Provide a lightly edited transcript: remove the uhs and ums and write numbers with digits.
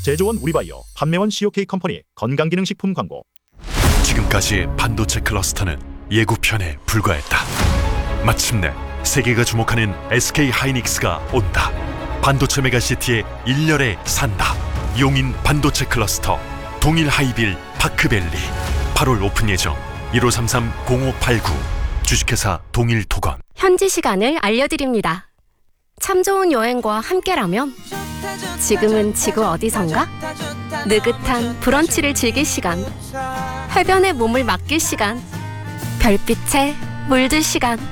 제조원 우리바이오, 판매원 COK 컴퍼니 건강기능식품 광고. 지금까지 반도체 클러스터는 예고편에 불과했다. 마침내 세계가 주목하는 SK 하이닉스가 온다. 반도체 메가시티의 일렬에 산다. 용인 반도체 클러스터 동일 하이빌 파크밸리 8월 오픈 예정. 1533-0589 주식회사 동일토건. 현지 시간을 알려드립니다. 참 좋은 여행과 함께라면 지금은 지구 어디선가? 느긋한 브런치를 즐길 시간, 해변에 몸을 맡길 시간, 별빛에 물들 시간.